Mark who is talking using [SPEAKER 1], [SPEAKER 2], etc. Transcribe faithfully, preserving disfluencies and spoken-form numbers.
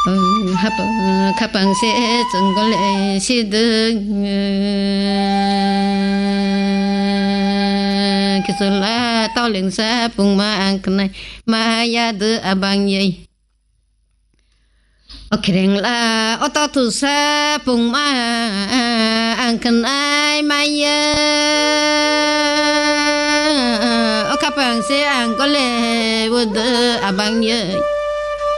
[SPEAKER 1] hấp khắp bằng sẽ từng có lệ sẽ được cái số là tao liền xa bùng mà ăn cái này mà ya được à bằng gì ok là ở tao thu xa bùng mà ăn cái này mà ya ở khắp bằng sẽ ăn có lệ vừa được à bằng gì